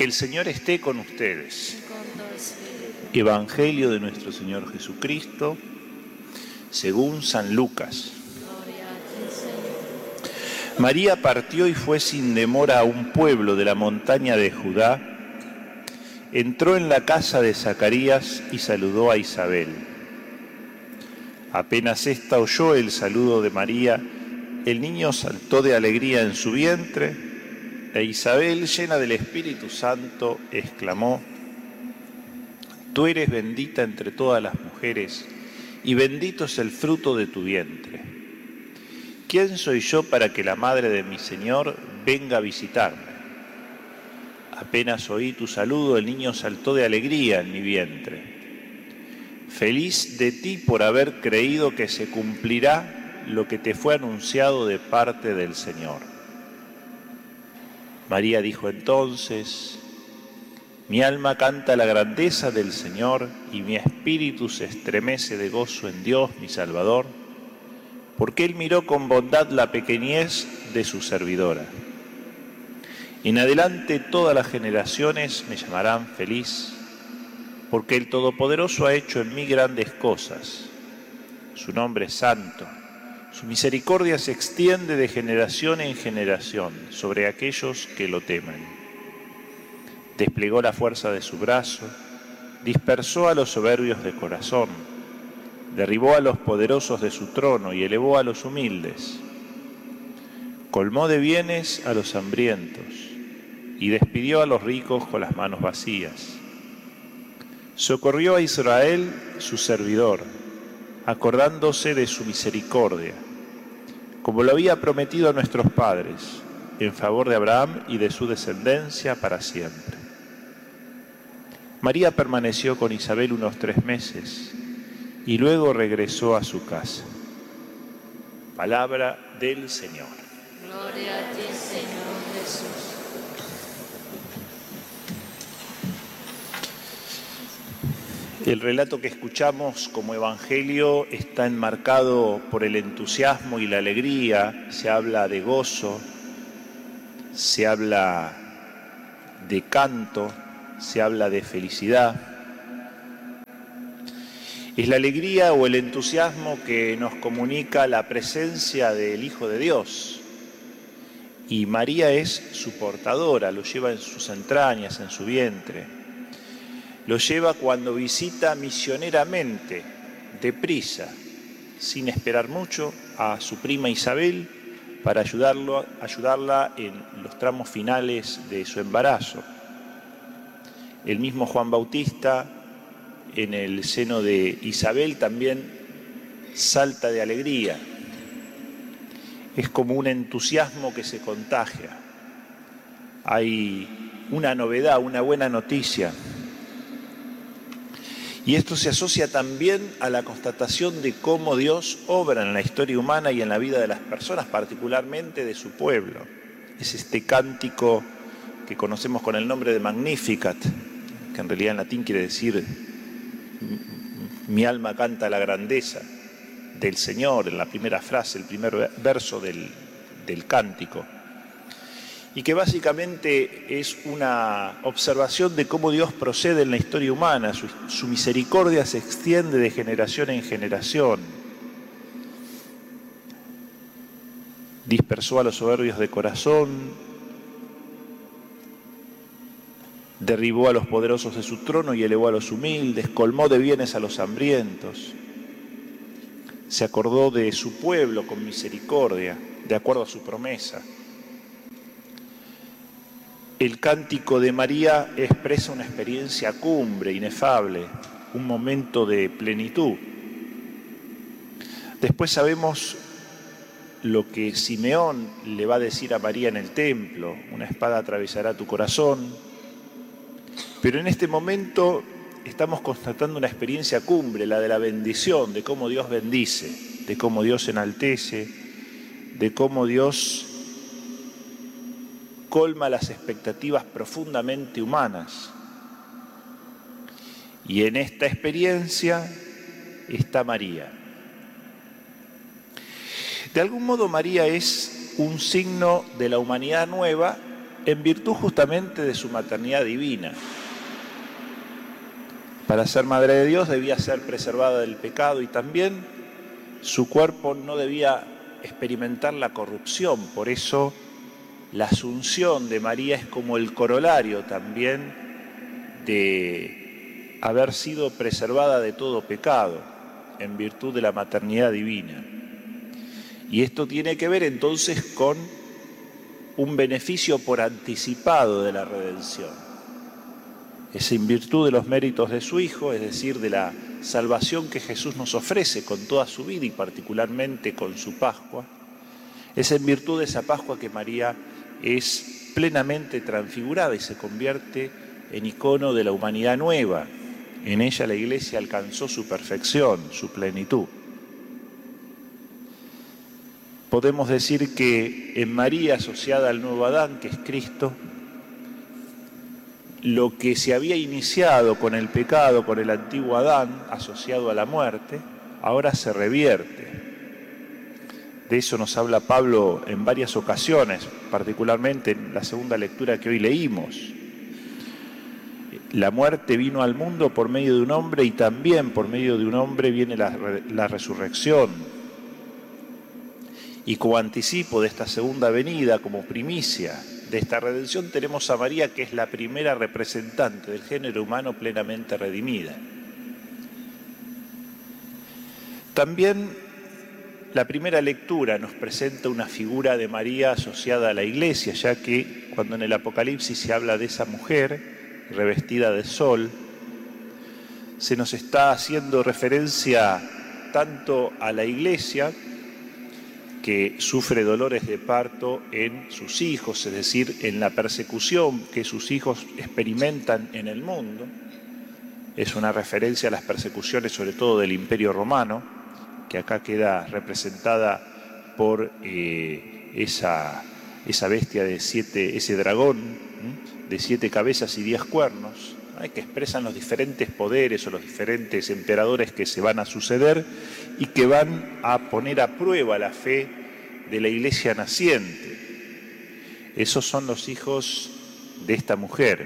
Que el Señor esté con ustedes. Evangelio de nuestro Señor Jesucristo, según San Lucas. María partió y fue sin demora a un pueblo de la montaña de Judá. Entró en la casa de Zacarías y saludó a Isabel. Apenas ésta oyó el saludo de María, el niño saltó de alegría en su vientre, e Isabel, llena del Espíritu Santo, exclamó: Tú eres bendita entre todas las mujeres, y bendito es el fruto de tu vientre. ¿Quién soy yo para que la madre de mi Señor venga a visitarme? Apenas oí tu saludo, el niño saltó de alegría en mi vientre. Feliz de ti por haber creído que se cumplirá lo que te fue anunciado de parte del Señor. María dijo entonces: Mi alma canta la grandeza del Señor y mi espíritu se estremece de gozo en Dios mi Salvador, porque Él miró con bondad la pequeñez de su servidora. En adelante todas las generaciones me llamarán feliz, porque el Todopoderoso ha hecho en mí grandes cosas. Su nombre es santo. Su misericordia se extiende de generación en generación sobre aquellos que lo temen. Desplegó la fuerza de su brazo, dispersó a los soberbios de corazón, derribó a los poderosos de su trono y elevó a los humildes. Colmó de bienes a los hambrientos y despidió a los ricos con las manos vacías. Socorrió a Israel, su servidor, acordándose de su misericordia, como lo había prometido a nuestros padres, en favor de Abraham y de su descendencia para siempre. María permaneció con Isabel unos 3 meses y luego regresó a su casa. Palabra del Señor. Gloria a ti, Señor Jesús. El relato que escuchamos como evangelio está enmarcado por el entusiasmo y la alegría. Se habla de gozo, se habla de canto, se habla de felicidad. Es la alegría o el entusiasmo que nos comunica la presencia del Hijo de Dios. Y María es su portadora, lo lleva en sus entrañas, en su vientre. Lo lleva cuando visita misioneramente, deprisa, sin esperar mucho, a su prima Isabel para ayudarla en los tramos finales de su embarazo. El mismo Juan Bautista, en el seno de Isabel, también salta de alegría. Es como un entusiasmo que se contagia. Hay una novedad, una buena noticia. Y esto se asocia también a la constatación de cómo Dios obra en la historia humana y en la vida de las personas, particularmente de su pueblo. Es este cántico que conocemos con el nombre de Magnificat, que en realidad en latín quiere decir mi alma canta la grandeza del Señor, en la primera frase, el primer verso del cántico. Y que básicamente es una observación de cómo Dios procede en la historia humana. Su misericordia se extiende de generación en generación. Dispersó a los soberbios de corazón, derribó a los poderosos de su trono y elevó a los humildes, colmó de bienes a los hambrientos. Se acordó de su pueblo con misericordia, de acuerdo a su promesa. El cántico de María expresa una experiencia cumbre, inefable, un momento de plenitud. Después sabemos lo que Simeón le va a decir a María en el templo: una espada atravesará tu corazón. Pero en este momento estamos constatando una experiencia cumbre, la de la bendición, de cómo Dios bendice, de cómo Dios enaltece, de cómo Dios colma las expectativas profundamente humanas. Y en esta experiencia está María. De algún modo María es un signo de la humanidad nueva en virtud justamente de su maternidad divina. Para ser madre de Dios debía ser preservada del pecado y también su cuerpo no debía experimentar la corrupción. Por eso la asunción de María es como el corolario también de haber sido preservada de todo pecado en virtud de la maternidad divina. Y esto tiene que ver entonces con un beneficio por anticipado de la redención. Es en virtud de los méritos de su Hijo, es decir, de la salvación que Jesús nos ofrece con toda su vida y particularmente con su Pascua. Es en virtud de esa Pascua que María es plenamente transfigurada y se convierte en icono de la humanidad nueva. En ella la Iglesia alcanzó su perfección, su plenitud. Podemos decir que en María, asociada al nuevo Adán, que es Cristo, lo que se había iniciado con el pecado, con el antiguo Adán, asociado a la muerte, ahora se revierte. De eso nos habla Pablo en varias ocasiones, particularmente en la segunda lectura que hoy leímos. La muerte vino al mundo por medio de un hombre y también por medio de un hombre viene la resurrección. Y como anticipo de esta segunda venida, como primicia de esta redención, tenemos a María, que es la primera representante del género humano plenamente redimida. También la primera lectura nos presenta una figura de María asociada a la Iglesia, ya que cuando en el Apocalipsis se habla de esa mujer revestida de sol, se nos está haciendo referencia tanto a la Iglesia, que sufre dolores de parto en sus hijos, es decir, en la persecución que sus hijos experimentan en el mundo. Es una referencia a las persecuciones, sobre todo del Imperio Romano, que acá queda representada por esa bestia de ese dragón de 7 cabezas y 10 cuernos, que expresan los diferentes poderes o los diferentes emperadores que se van a suceder y que van a poner a prueba la fe de la Iglesia naciente. Esos son los hijos de esta mujer.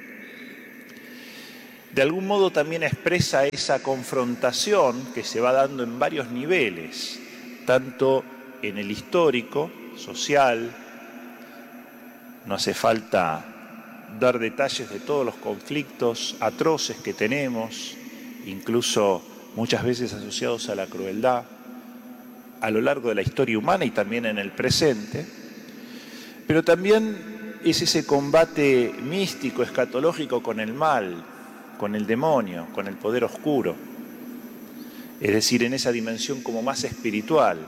De algún modo también expresa esa confrontación que se va dando en varios niveles, tanto en el histórico, social. No hace falta dar detalles de todos los conflictos atroces que tenemos, incluso muchas veces asociados a la crueldad, a lo largo de la historia humana y también en el presente, pero también es ese combate místico, escatológico con el mal, con el demonio, con el poder oscuro, es decir, en esa dimensión como más espiritual.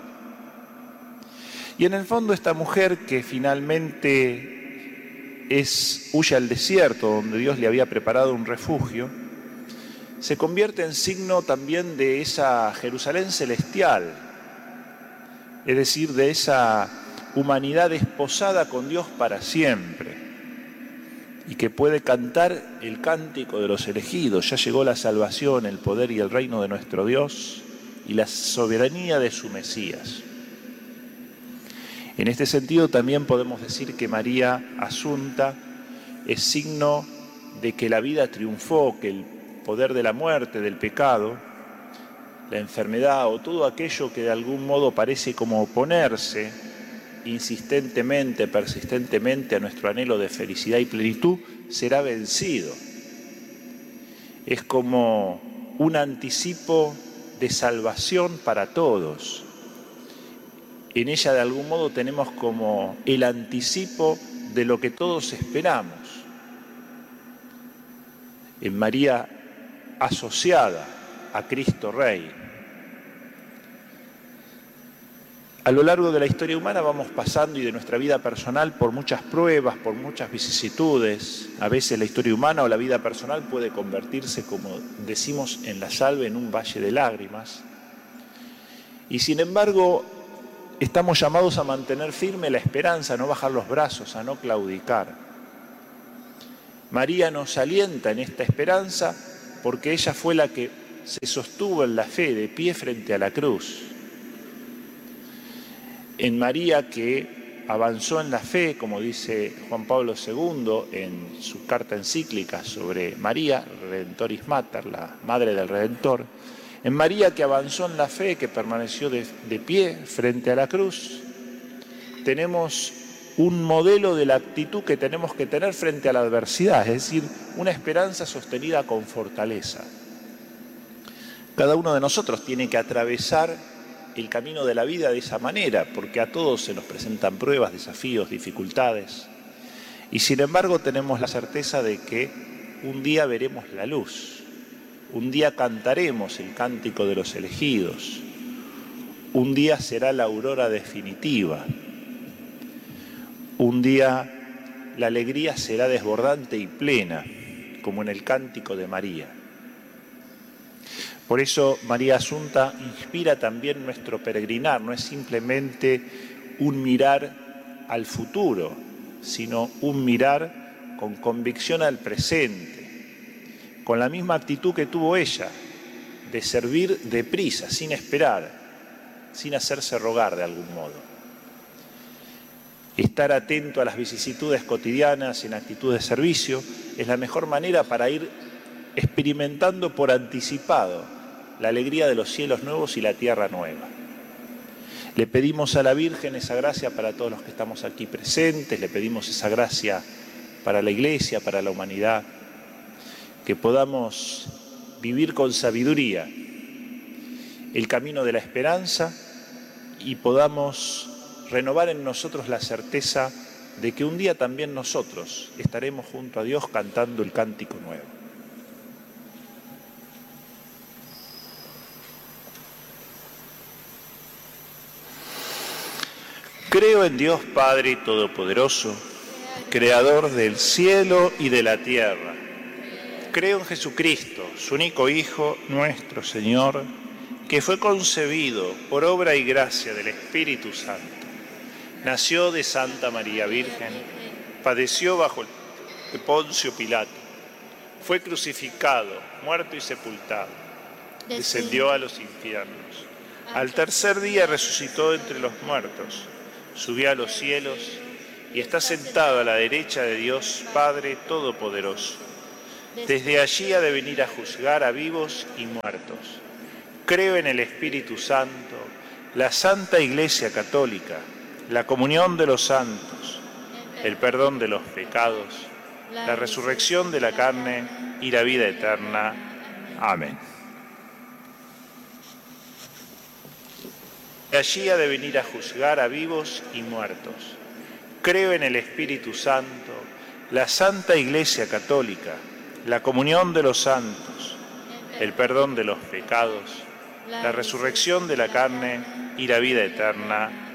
Y en el fondo esta mujer que finalmente huye al desierto, donde Dios le había preparado un refugio, se convierte en signo también de esa Jerusalén celestial, es decir, de esa humanidad desposada con Dios para siempre, y que puede cantar el cántico de los elegidos. Ya llegó la salvación, el poder y el reino de nuestro Dios y la soberanía de su Mesías. En este sentido también podemos decir que María Asunta es signo de que la vida triunfó, que el poder de la muerte, del pecado, la enfermedad o todo aquello que de algún modo parece como oponerse insistentemente, persistentemente a nuestro anhelo de felicidad y plenitud, será vencido. Es como un anticipo de salvación para todos. En ella de algún modo tenemos como el anticipo de lo que todos esperamos. En María asociada a Cristo Rey. A lo largo de la historia humana vamos pasando y de nuestra vida personal por muchas pruebas, por muchas vicisitudes. A veces la historia humana o la vida personal puede convertirse, como decimos en la salve, en un valle de lágrimas. Y sin embargo, estamos llamados a mantener firme la esperanza, a no bajar los brazos, a no claudicar. María nos alienta en esta esperanza porque ella fue la que se sostuvo en la fe de pie frente a la cruz. En María que avanzó en la fe, como dice Juan Pablo II en su carta encíclica sobre María, Redentoris Mater, la Madre del Redentor, en María que avanzó en la fe, que permaneció de pie frente a la cruz, tenemos un modelo de la actitud que tenemos que tener frente a la adversidad, es decir, una esperanza sostenida con fortaleza. Cada uno de nosotros tiene que atravesar el camino de la vida de esa manera, porque a todos se nos presentan pruebas, desafíos, dificultades, y sin embargo tenemos la certeza de que un día veremos la luz, un día cantaremos el cántico de los elegidos, un día será la aurora definitiva, un día la alegría será desbordante y plena, como en el cántico de María. Por eso María Asunta inspira también nuestro peregrinar, no es simplemente un mirar al futuro, sino un mirar con convicción al presente, con la misma actitud que tuvo ella, de servir deprisa, sin esperar, sin hacerse rogar de algún modo. Estar atento a las vicisitudes cotidianas en actitud de servicio es la mejor manera para ir experimentando por anticipado la alegría de los cielos nuevos y la tierra nueva. Le pedimos a la Virgen esa gracia para todos los que estamos aquí presentes, le pedimos esa gracia para la Iglesia, para la humanidad, que podamos vivir con sabiduría el camino de la esperanza y podamos renovar en nosotros la certeza de que un día también nosotros estaremos junto a Dios cantando el cántico nuevo. Creo en Dios Padre Todopoderoso, Creador del cielo y de la tierra. Creo en Jesucristo, su único Hijo, nuestro Señor, que fue concebido por obra y gracia del Espíritu Santo. Nació de Santa María Virgen, padeció bajo el Poncio Pilato, fue crucificado, muerto y sepultado, descendió a los infiernos. Al tercer día resucitó entre los muertos, subió a los cielos y está sentado a la derecha de Dios Padre Todopoderoso. Desde allí ha de venir a juzgar a vivos y muertos. Creo en el Espíritu Santo, la Santa Iglesia Católica, la comunión de los santos, el perdón de los pecados, la resurrección de la carne y la vida eterna. Amén. Allí ha de venir a juzgar a vivos y muertos. Creo en el Espíritu Santo, la Santa Iglesia Católica, la comunión de los santos, el perdón de los pecados, la resurrección de la carne y la vida eterna.